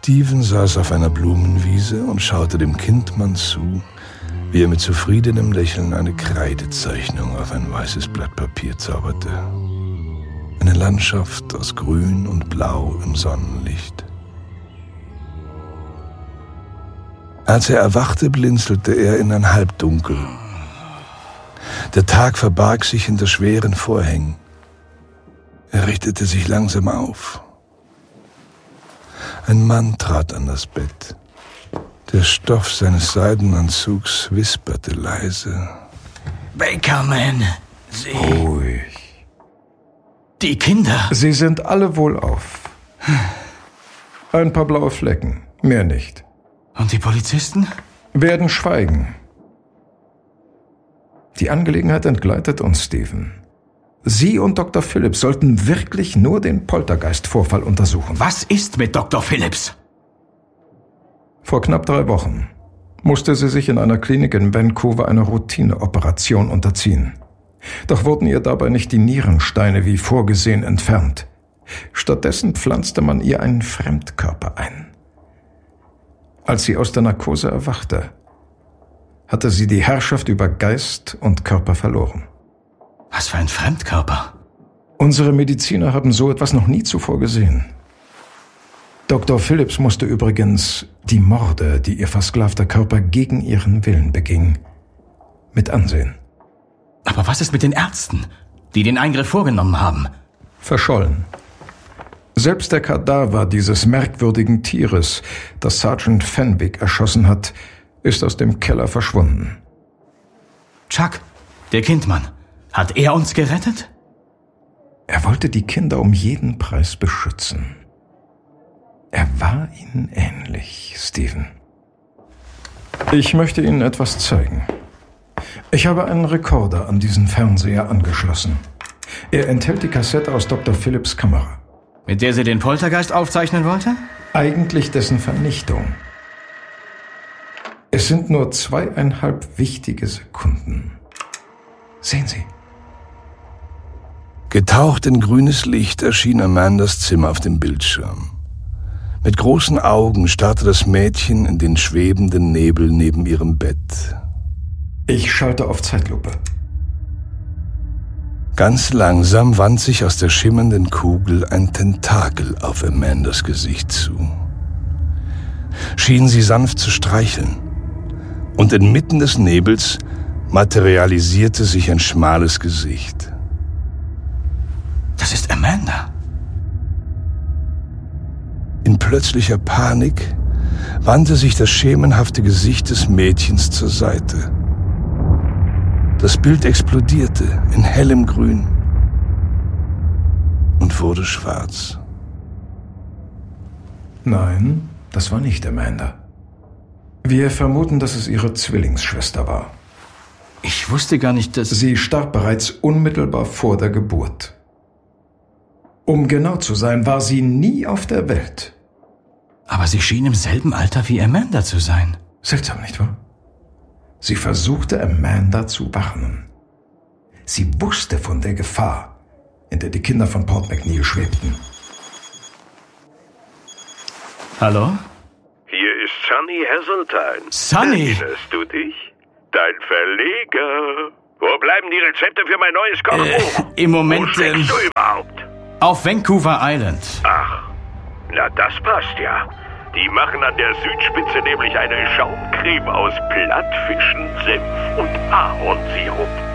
Stephen saß auf einer Blumenwiese und schaute dem Kindmann zu, wie er mit zufriedenem Lächeln eine Kreidezeichnung auf ein weißes Blatt Papier zauberte. Eine Landschaft aus Grün und Blau im Sonnenlicht. Als er erwachte, blinzelte er in ein Halbdunkel. Der Tag verbarg sich hinter schweren Vorhängen. Er richtete sich langsam auf. Ein Mann trat an das Bett. Der Stoff seines Seidenanzugs wisperte leise. Bakerman, Sie... Ruhig. Die Kinder... Sie sind alle wohlauf. Ein paar blaue Flecken, mehr nicht. Und die Polizisten? Werden schweigen. Die Angelegenheit entgleitet uns, Stephen. Sie und Dr. Phillips sollten wirklich nur den Poltergeist-Vorfall untersuchen. Was ist mit Dr. Phillips? Vor knapp 3 Wochen musste sie sich in einer Klinik in Vancouver einer Routineoperation unterziehen. Doch wurden ihr dabei nicht die Nierensteine wie vorgesehen entfernt. Stattdessen pflanzte man ihr einen Fremdkörper ein. Als sie aus der Narkose erwachte, hatte sie die Herrschaft über Geist und Körper verloren. Was für ein Fremdkörper? Unsere Mediziner haben so etwas noch nie zuvor gesehen. Dr. Phillips musste übrigens die Morde, die ihr versklavter Körper gegen ihren Willen beging, mit ansehen. Aber was ist mit den Ärzten, die den Eingriff vorgenommen haben? Verschollen. Selbst der Kadaver dieses merkwürdigen Tieres, das Sergeant Fenwick erschossen hat, ist aus dem Keller verschwunden. Chuck, der Kindmann, hat er uns gerettet? Er wollte die Kinder um jeden Preis beschützen. Er war ihnen ähnlich, Stephen. Ich möchte Ihnen etwas zeigen. Ich habe einen Rekorder an diesen Fernseher angeschlossen. Er enthält die Kassette aus Dr. Phillips' Kamera. Mit der sie den Poltergeist aufzeichnen wollte? Eigentlich dessen Vernichtung. Es sind nur 2,5 wichtige Sekunden. Sehen Sie. Getaucht in grünes Licht erschien Amandas Zimmer auf dem Bildschirm. Mit großen Augen starrte das Mädchen in den schwebenden Nebel neben ihrem Bett. Ich schalte auf Zeitlupe. Ganz langsam wand sich aus der schimmernden Kugel ein Tentakel auf Amandas Gesicht zu. Schien sie sanft zu streicheln. Und inmitten des Nebels materialisierte sich ein schmales Gesicht. Das ist Amanda. In plötzlicher Panik wandte sich das schemenhafte Gesicht des Mädchens zur Seite. Das Bild explodierte in hellem Grün und wurde schwarz. Nein, das war nicht Amanda. Wir vermuten, dass es ihre Zwillingsschwester war. Ich wusste gar nicht, dass... Sie starb bereits unmittelbar vor der Geburt. Um genau zu sein, war sie nie auf der Welt. Aber sie schien im selben Alter wie Amanda zu sein. Seltsam, nicht wahr? Sie versuchte, Amanda zu warnen. Sie wusste von der Gefahr, in der die Kinder von Port McNeil schwebten. Hallo? Hier ist Sonny Heseltine. Sonny! Erinnerst du dich? Dein Verleger. Wo bleiben die Rezepte für mein neues Kochbuch? Im Moment, Wo steckst du überhaupt? auf Vancouver Island. Ach, na das passt ja. Die machen an der Südspitze nämlich eine Schaumcreme aus Plattfischen, Senf und Ahornsirup.